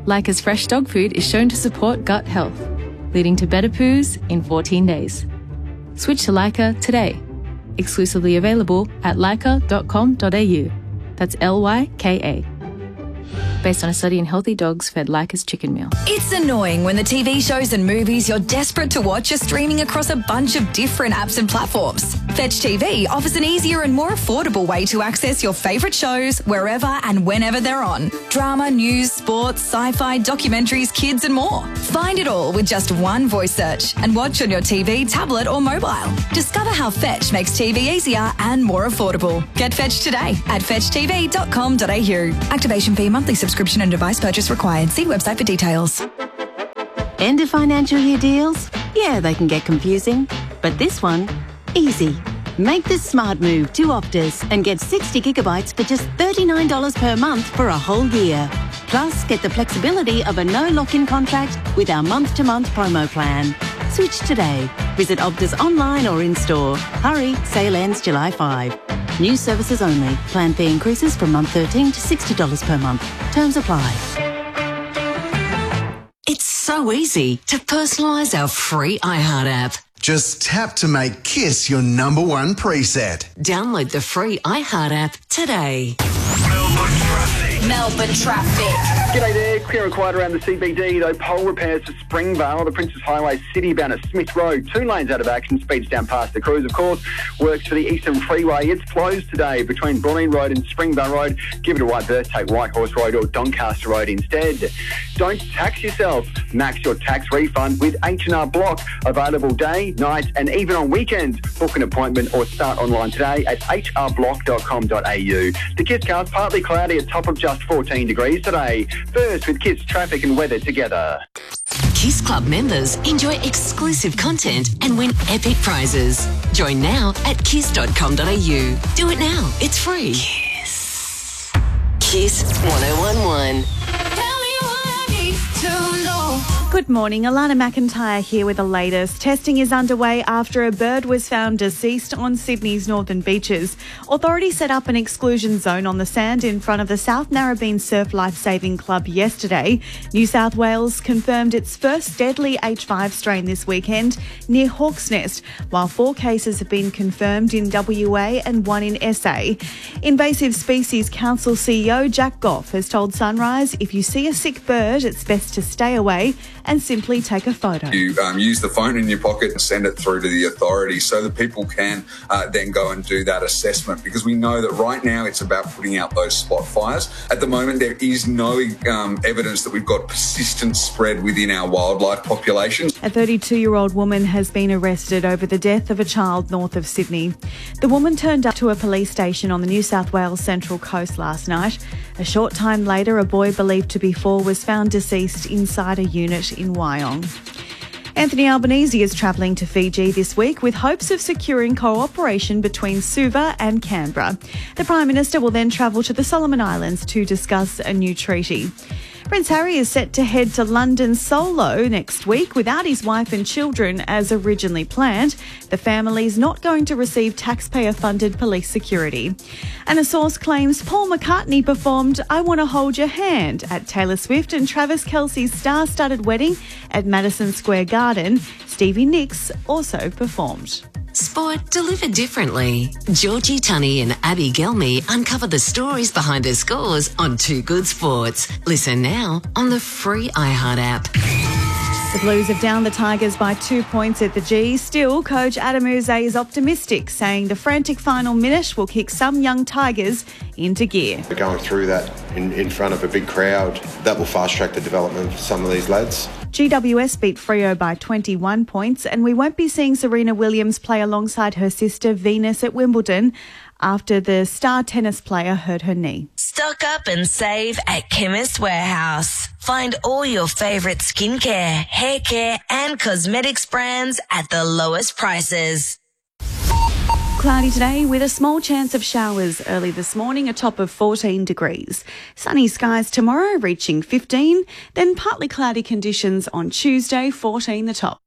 Leica's fresh dog food is shown to support gut health, leading to better poos in 14 days. Switch to Leica today. Exclusively available at leica.com.au. That's Lyka. Based on a study in healthy dogs fed Leica's chicken meal. It's annoying when the TV shows and movies you're desperate to watch are streaming across a bunch of different apps and platforms. Fetch TV offers an easier and more affordable way to access your favourite shows wherever and whenever they're on. Drama, news, sports, sci-fi, documentaries, kids and more. Find it all with just one voice search and watch on your TV, tablet or mobile. Discover how Fetch makes TV easier and more affordable. Get Fetch today at fetchtv.com.au. Activation fee, monthly subscription and device purchase required. See website for details. End of financial year deals? Yeah, they can get confusing. But this one, easy. Make the smart move to Optus and get 60 gigabytes for just $39 per month for a whole year. Plus, get the flexibility of a no lock-in contract with our month-to-month promo plan. Switch today. Visit Optus online or in-store. Hurry, sale ends July 5. New services only. Plan fee increases from month 13 to $60 per month. Terms apply. It's so easy to personalise our free iHeart app. Just tap to make Kiss your number one preset. Download the free iHeart app today. Melbourne traffic. G'day there, clear and quiet around the CBD though. Pole repairs to Springvale, the Princess Highway City bound at Smith Road. 2 lanes out of action, speeds down past the Cruise of course. Works for the Eastern Freeway. It's closed today between Bulleen Road and Springvale Road. Give it a wide berth, take Whitehorse Road or Doncaster Road instead. Don't tax yourself. Max your tax refund with H&R Block. Available day, night and even on weekends. Book an appointment or start online today at hrblock.com.au. The KISScast partly cloudy at top of just 14 degrees today. First with Kiss traffic and weather together. Kiss Club members enjoy exclusive content and win epic prizes. Join now at kiss.com.au. Do it now. It's free. Kiss 1011. Good morning, Alana McIntyre here with the latest. Testing is underway after a bird was found deceased on Sydney's northern beaches. Authorities set up an exclusion zone on the sand in front of the South Narrabeen Surf Lifesaving Club yesterday. New South Wales confirmed its first deadly H5 strain this weekend near Hawk's Nest, while 4 cases have been confirmed in WA and 1 in SA. Invasive Species Council CEO Jack Goff has told Sunrise if you see a sick bird, it's best to stay away and simply take a photo. You use the phone in your pocket and send it through to the authorities so that people can then go and do that assessment, because we know that right now it's about putting out those spot fires. At the moment, there is no evidence that we've got persistent spread within our wildlife populations. A 32-year-old woman has been arrested over the death of a child north of Sydney. The woman turned up to a police station on the New South Wales Central Coast last night. A short time later, a boy believed to be 4 was found deceased inside a unit in Wyong. Anthony Albanese is travelling to Fiji this week with hopes of securing cooperation between Suva and Canberra. The Prime Minister will then travel to the Solomon Islands to discuss a new treaty. Prince Harry is set to head to London solo next week without his wife and children as originally planned. The family's not going to receive taxpayer-funded police security. And a source claims Paul McCartney performed I Wanna Hold Your Hand at Taylor Swift and Travis Kelce's star-studded wedding at Madison Square Garden. Stevie Nicks also performed. Sport delivered differently. Georgie Tunney and Abby Gelmy uncover the stories behind their scores on Too Good Sports. Listen now on the free iHeart app. The Blues have downed the Tigers by 2 points at the G. Still, coach Adam Uze is optimistic, saying the frantic final minute will kick some young Tigers into gear. Going through that in front of a big crowd, that will fast-track the development of some of these lads. GWS beat Freo by 21 points, and we won't be seeing Serena Williams play alongside her sister Venus at Wimbledon after the star tennis player hurt her knee. Stock up and save at Chemist Warehouse. Find all your favourite skincare, hair care and cosmetics brands at the lowest prices. Cloudy today with a small chance of showers early this morning, a top of 14 degrees. Sunny skies tomorrow reaching 15, then partly cloudy conditions on Tuesday, 14 the top.